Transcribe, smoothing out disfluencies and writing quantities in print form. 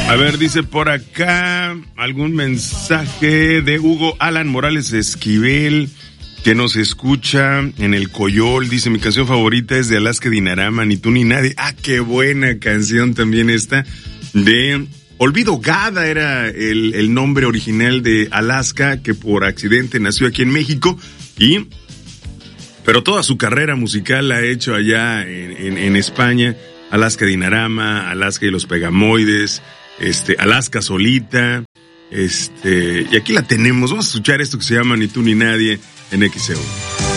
A ver, dice por acá algún mensaje de Hugo Alan Morales Esquivel, que nos escucha en el Coyol. Dice, mi canción favorita es de Alaska Dinarama, Ni tú ni nadie. Ah, qué buena canción también esta. De Olvido Gada era el nombre original de Alaska, que por accidente nació aquí en México. Pero toda su carrera musical la ha hecho allá en España. Alaska Dinarama, Alaska y los Pegamoides, Alaska Solita, y aquí la tenemos. Vamos a escuchar esto que se llama Ni tú ni nadie en XEU.